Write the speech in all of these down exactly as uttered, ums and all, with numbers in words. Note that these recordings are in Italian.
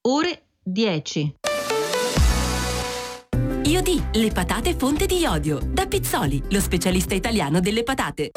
ore dieci. Iodì, le patate fonte di iodio. Da Pizzoli, lo specialista italiano delle patate.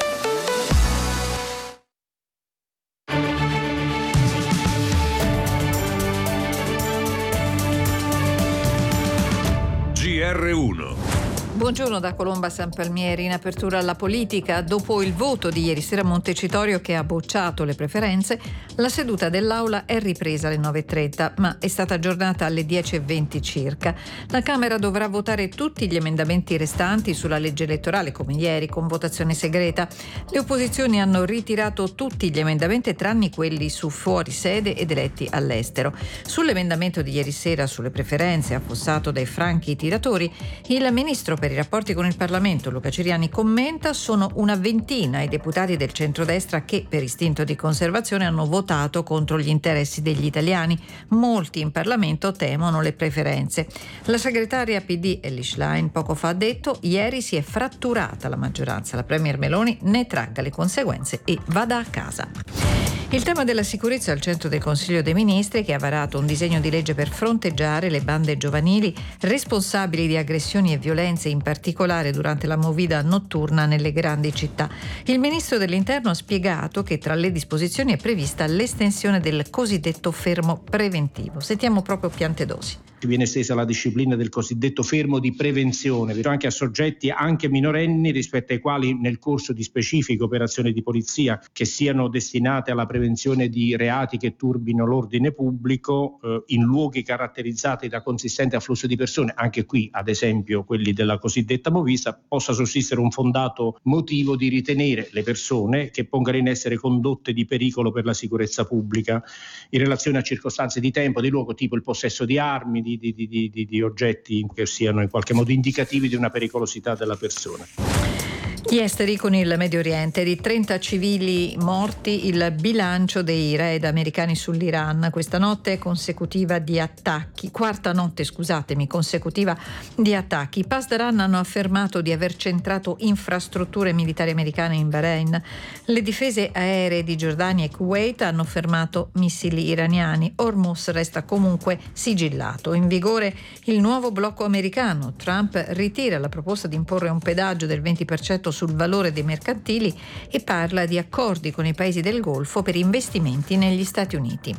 G R uno. Buongiorno da Colomba San Palmieri. In apertura alla politica, dopo il voto di ieri sera a Montecitorio che ha bocciato le preferenze, la seduta dell'Aula è ripresa alle nove e trenta, ma è stata aggiornata alle dieci e venti circa. La Camera dovrà votare tutti gli emendamenti restanti sulla legge elettorale, come ieri, con votazione segreta. Le opposizioni hanno ritirato tutti gli emendamenti tranne quelli su fuori sede ed eletti all'estero. Sull'emendamento di ieri sera sulle preferenze, affossato dai franchi tiratori, il ministro per i rapporti con il Parlamento, Luca Ciriani, commenta: sono una ventina i deputati del centrodestra che, per istinto di conservazione, hanno votato contro gli interessi degli italiani. Molti in Parlamento temono le preferenze. La segretaria P D Elly Schlein poco fa ha detto: ieri si è fratturata la maggioranza, la premier Meloni ne tragga le conseguenze e vada a casa. Il tema della sicurezza è al centro del Consiglio dei Ministri, che ha varato un disegno di legge per fronteggiare le bande giovanili responsabili di aggressioni e violenze, in particolare durante la movida notturna nelle grandi città. Il ministro dell'Interno ha spiegato che tra le disposizioni è prevista l'estensione del cosiddetto fermo preventivo. Sentiamo proprio Piantedosi. Viene estesa la disciplina del cosiddetto fermo di prevenzione, però anche a soggetti anche minorenni, rispetto ai quali nel corso di specifiche operazioni di polizia che siano destinate alla prevenzione di reati che turbino l'ordine pubblico, eh, in luoghi caratterizzati da consistente afflusso di persone, anche qui ad esempio quelli della cosiddetta movisa, possa sussistere un fondato motivo di ritenere le persone che pongano in essere condotte di pericolo per la sicurezza pubblica in relazione a circostanze di tempo, di luogo, tipo il possesso di armi, Di, di, di, di, di oggetti che siano in qualche modo indicativi di una pericolosità della persona. Gli esteri con il Medio Oriente, di trenta civili morti il bilancio dei raid americani sull'Iran. Questa notte consecutiva di attacchi, quarta notte scusatemi, consecutiva di attacchi. I Pasdaran hanno affermato di aver centrato infrastrutture militari americane in Bahrain. Le difese aeree di Giordania e Kuwait hanno fermato missili iraniani. Hormuz resta comunque sigillato. In vigore il nuovo blocco americano. Trump ritira la proposta di imporre un pedaggio del venti per cento sul valore dei mercantili e parla di accordi con i paesi del Golfo per investimenti negli Stati Uniti.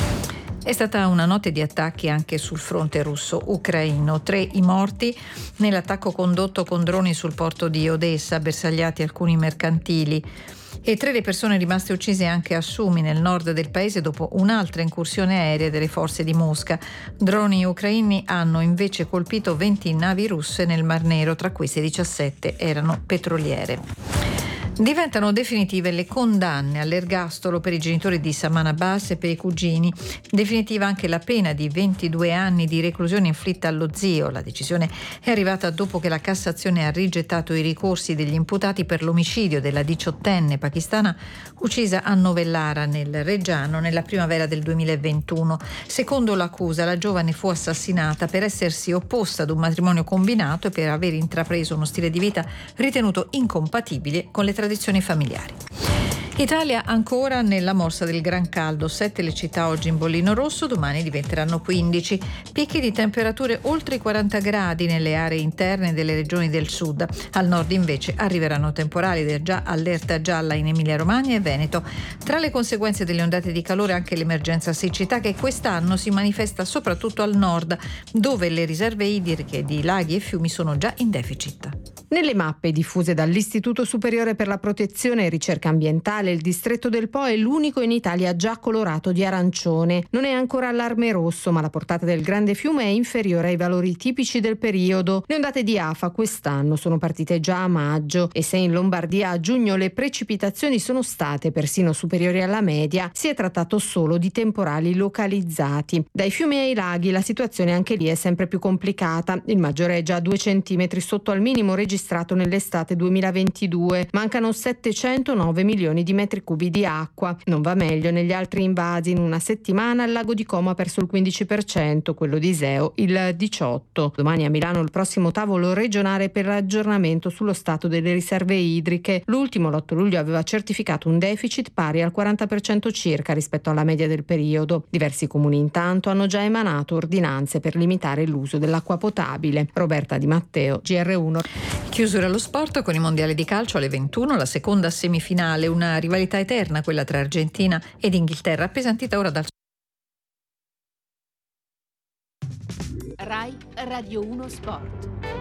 È stata una notte di attacchi anche sul fronte russo-ucraino. Tre i morti nell'attacco condotto con droni sul porto di Odessa, bersagliati alcuni mercantili. E tre le persone rimaste uccise anche a Sumi, nel nord del paese, dopo un'altra incursione aerea delle forze di Mosca. Droni ucraini hanno invece colpito venti navi russe nel Mar Nero, tra queste diciassette erano petroliere. Diventano definitive le condanne all'ergastolo per i genitori di Saman Abbas e per i cugini. Definitiva anche la pena di ventidue anni di reclusione inflitta allo zio. La decisione è arrivata dopo che la Cassazione ha rigettato i ricorsi degli imputati per l'omicidio della diciottenne pakistana uccisa a Novellara, nel Reggiano, nella primavera del duemilaventuno. Secondo l'accusa, la giovane fu assassinata per essersi opposta ad un matrimonio combinato e per aver intrapreso uno stile di vita ritenuto incompatibile con le tradizioni familiari. Italia ancora nella morsa del gran caldo, sette le città oggi in bollino rosso, domani diventeranno quindici. Picchi di temperature oltre i quaranta gradi nelle aree interne delle regioni del sud. Al nord invece arriveranno temporali ed è già allerta gialla in Emilia-Romagna e Veneto. Tra le conseguenze delle ondate di calore anche l'emergenza siccità, che quest'anno si manifesta soprattutto al nord, dove le riserve idriche di laghi e fiumi sono già in deficit. Nelle mappe diffuse dall'Istituto Superiore per la Protezione e Ricerca Ambientale, il distretto del Po è l'unico in Italia già colorato di arancione. Non è ancora allarme rosso, ma la portata del grande fiume è inferiore ai valori tipici del periodo. Le ondate di afa quest'anno sono partite già a maggio e se in Lombardia a giugno le precipitazioni sono state persino superiori alla media, si è trattato solo di temporali localizzati. Dai fiumi ai laghi la situazione anche lì è sempre più complicata. Il maggiore è già due centimetri sotto al minimo registrato registrato nell'estate duemilaventidue. Mancano settecentonove milioni di metri cubi di acqua. Non va meglio negli altri invasi. In una settimana il lago di Como ha perso il quindici per cento, quello di Iseo il diciotto per cento. Domani a Milano il prossimo tavolo regionale per l'aggiornamento sullo stato delle riserve idriche. L'ultimo, l'otto luglio, aveva certificato un deficit pari al quaranta per cento circa rispetto alla media del periodo. Diversi comuni intanto hanno già emanato ordinanze per limitare l'uso dell'acqua potabile. Roberta Di Matteo, G R uno. Chiusura allo sport con i mondiali di calcio alle ventuno, la seconda semifinale, una rivalità eterna, quella tra Argentina ed Inghilterra, appesantita ora dal Rai Radio uno Sport.